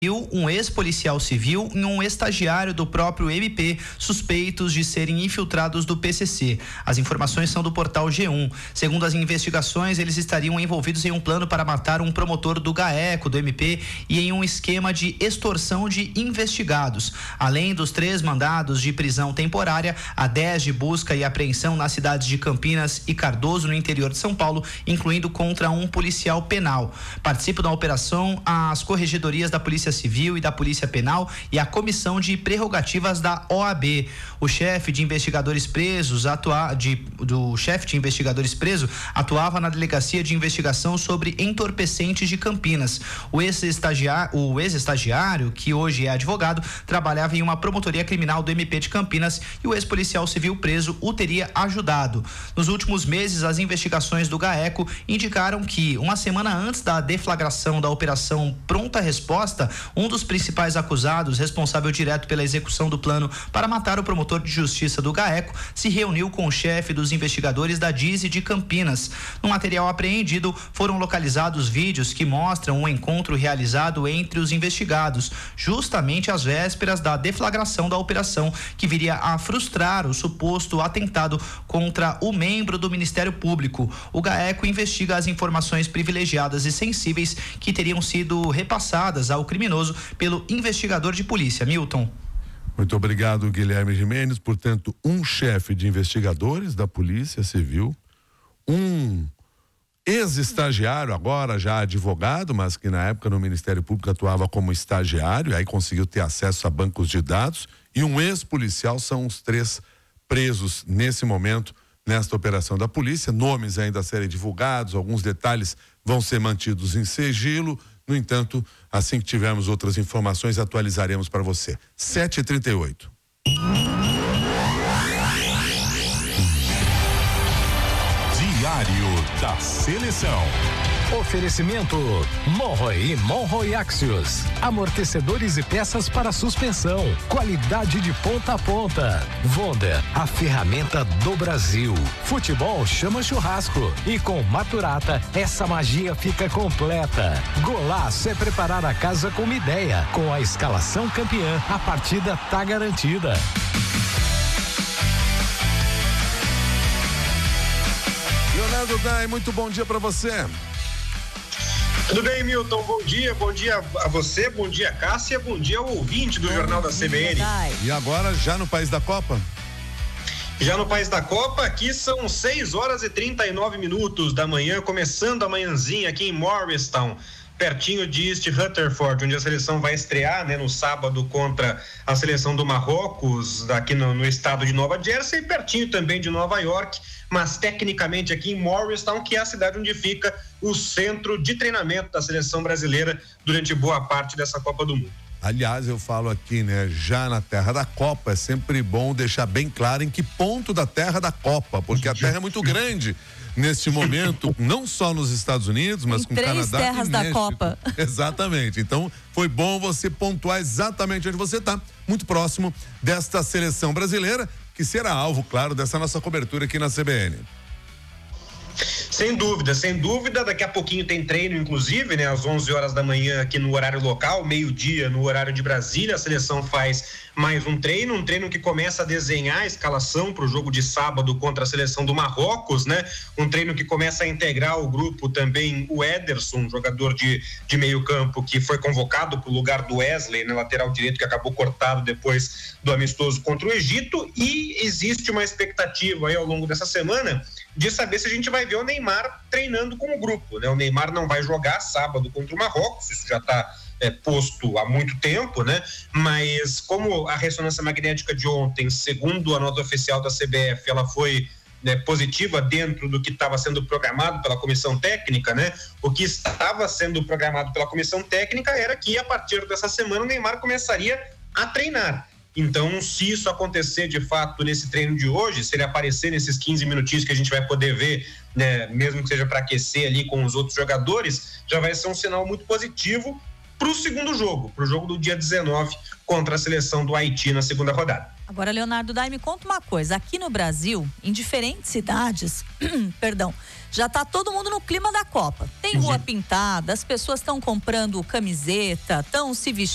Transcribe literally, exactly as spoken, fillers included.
um ex-policial civil e um estagiário do próprio M P, suspeitos de serem infiltrados do P C C. As informações são do portal G um. Segundo as investigações, eles estariam envolvidos em um plano para matar um promotor do GAECO, do M P, e em um esquema de extorsão de investigados. Além dos três mandados de prisão temporária, há dez de busca e apreensão nas cidades de Campinas e Cardoso, no interior de São Paulo, incluindo contra um policial penal. Participam da operação as corregedorias da Polícia Civil e da Polícia Penal e a Comissão de Prerrogativas da O A B. O chefe de investigadores presos atua, de, do chefe de investigadores preso atuava na Delegacia de Investigação sobre Entorpecentes de Campinas. O ex-estagiário, o ex-estagiário, que hoje é advogado, trabalhava em uma promotoria criminal do M P de Campinas e o ex-policial civil preso o teria ajudado. Nos últimos meses, as investigações do GAECO indicaram que, uma semana antes da deflagração da Operação Pronta Resposta, um dos principais acusados, responsável direto pela execução do plano para matar o promotor de justiça do GAECO, se reuniu com o chefe dos investigadores da D I S E de Campinas. No material apreendido, foram localizados vídeos que mostram um encontro realizado entre os investigados, justamente às vésperas da deflagração da operação, que viria a frustrar o suposto atentado contra o membro do Ministério Público. O GAECO investiga as informações privilegiadas e sensíveis que teriam sido repassadas ao criminoso pelo investigador de polícia. Milton. Muito obrigado, Guilherme Gimenez. Portanto, um chefe de investigadores da Polícia Civil, um ex-estagiário, agora já advogado, mas que na época no Ministério Público atuava como estagiário, aí conseguiu ter acesso a bancos de dados, e um ex-policial, são os três presos nesse momento nesta operação da polícia. Nomes ainda a serem divulgados, alguns detalhes vão ser mantidos em sigilo. No entanto, assim que tivermos outras informações, atualizaremos para você. sete e trinta e oito. Diário da Seleção. Oferecimento Monroe e Monroe Axios. Amortecedores e peças para suspensão. Qualidade de ponta a ponta. Wonder, a ferramenta do Brasil. Futebol chama churrasco. E com Maturata, essa magia fica completa. Golaço é preparar a casa com uma ideia. Com a escalação campeã, a partida tá garantida. Leonardo Dai, muito bom dia para você. Tudo bem, Milton? Bom dia, bom dia a você, bom dia, Cássia, bom dia ao ouvinte do bom Jornal da C B N. E agora, já no País da Copa? Já no País da Copa, aqui são seis horas e trinta e nove minutos da manhã, começando a manhãzinha aqui em Morristown, pertinho de East Rutherford, onde a seleção vai estrear, né, no sábado contra a seleção do Marrocos, aqui no, no estado de Nova Jersey, pertinho também de Nova York, mas tecnicamente aqui em Morristown, que é a cidade onde fica o centro de treinamento da seleção brasileira durante boa parte dessa Copa do Mundo. Aliás, eu falo aqui, né, já na terra da Copa, é sempre bom deixar bem claro em que ponto da terra da Copa, porque a terra é muito grande neste momento, não só nos Estados Unidos, mas com três Canadá terras e da México. Copa. Exatamente. Então, foi bom você pontuar exatamente onde você está, muito próximo desta seleção brasileira, que será alvo, claro, dessa nossa cobertura aqui na C B N. Sem dúvida, sem dúvida, daqui a pouquinho tem treino, inclusive, né, às onze horas da manhã aqui no horário local, meio-dia no horário de Brasília, a seleção faz mais um treino, um treino que começa a desenhar a escalação para o jogo de sábado contra a seleção do Marrocos, né, um treino que começa a integrar o grupo também o Ederson, jogador de, de meio campo que foi convocado para o lugar do Wesley, né, lateral direito, que acabou cortado depois do amistoso contra o Egito, e existe uma expectativa aí ao longo dessa semana de saber se a gente vai ver o Neymar treinando com o grupo, né? O Neymar não vai jogar sábado contra o Marrocos, isso já está é, posto há muito tempo, né? Mas como a ressonância magnética de ontem, segundo a nota oficial da C B F, ela foi, né, positiva dentro do que estava sendo programado pela comissão técnica, né? O que estava sendo programado pela comissão técnica era que a partir dessa semana o Neymar começaria a treinar. Então, se isso acontecer de fato nesse treino de hoje, se ele aparecer nesses quinze minutinhos que a gente vai poder ver, né, mesmo que seja para aquecer ali com os outros jogadores, já vai ser um sinal muito positivo para o segundo jogo, para o jogo do dia dezenove contra a seleção do Haiti na segunda rodada. Agora, Leonardo Dai, me conta uma coisa, aqui no Brasil, em diferentes cidades, perdão, já tá todo mundo no clima da Copa. Tem rua pintada, as pessoas estão comprando camiseta, estão se vestindo